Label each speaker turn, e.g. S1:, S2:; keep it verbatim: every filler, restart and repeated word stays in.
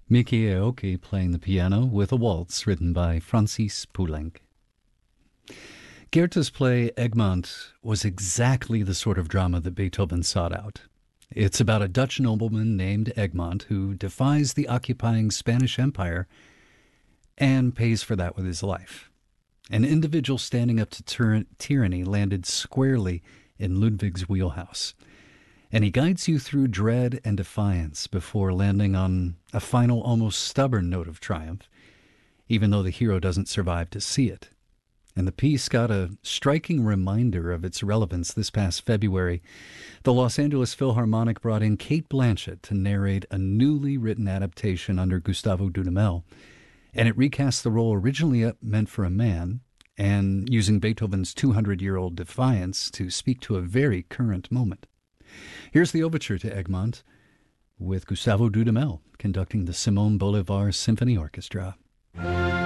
S1: Miki Aoki playing the piano with a waltz written by Francis Poulenc. Goethe's play Egmont was exactly the sort of drama that Beethoven sought out. It's about a Dutch nobleman named Egmont who defies the occupying Spanish Empire and pays for that with his life. An individual standing up to tyr- tyranny landed squarely in Ludwig's wheelhouse, and he guides you through dread and defiance before landing on a final, almost stubborn note of triumph, even though the hero doesn't survive to see it. And the piece got a striking reminder of its relevance this past February. The Los Angeles Philharmonic brought in Cate Blanchett to narrate a newly written adaptation under Gustavo Dudamel, and it recast the role originally meant for a man, and using Beethoven's two hundred year old defiance to speak to a very current moment. Here's the overture to Egmont with Gustavo Dudamel conducting the Simon Bolivar Symphony Orchestra.